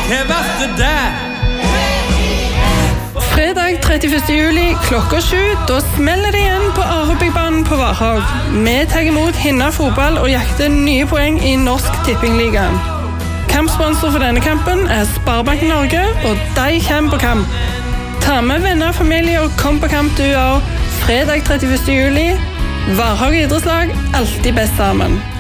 Hva ble det? Fredag 31. juli klokka 7, da smeller det igjen på Arebygbanen på Varhaug. Vi tar imot Hinna fotball og jakter nye poeng i Norsk Tippingligaen. Kampsponsor for denne kampen er Sparebanken Norge, og de kommer på kamp. Ta med venner og familie og kom på kamp du også. Fredag 31. juli. Varhaug idrettslag, alltid best sammen.